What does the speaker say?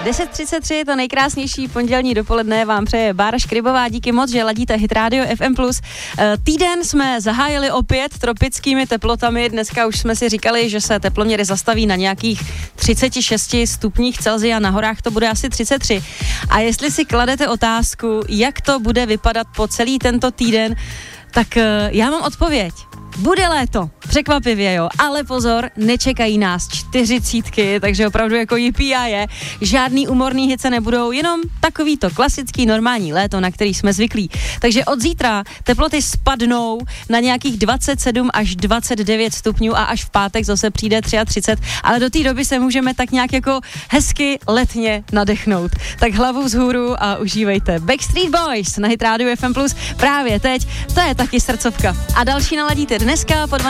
10:33, to nejkrásnější pondělní dopoledne vám přeje Bára Škrybová. Díky moc, že ladíte Hit Radio FM+. Týden jsme zahájili opět tropickými teplotami. Dneska už jsme si říkali, že se teploměry zastaví na nějakých 36 stupních Celsia, na horách to bude asi 33. A jestli si kladete otázku, jak to bude vypadat po celý tento týden, tak já mám odpověď. Bude léto, překvapivě jo, ale pozor, nečekají nás 40, takže opravdu jako je. Žádný úmorný hice nebudou, jenom takový to klasický normální léto, na který jsme zvyklí. Takže od zítra teploty spadnou na nějakých 27 až 29 stupňů a až v pátek zase přijde 33, ale do té doby se můžeme tak nějak jako hezky letně nadechnout. Tak hlavu vzhůru a užívejte. Backstreet Boys na Hit Radio FM+, právě teď, to je taky srdcovka. A další naladíte dneska po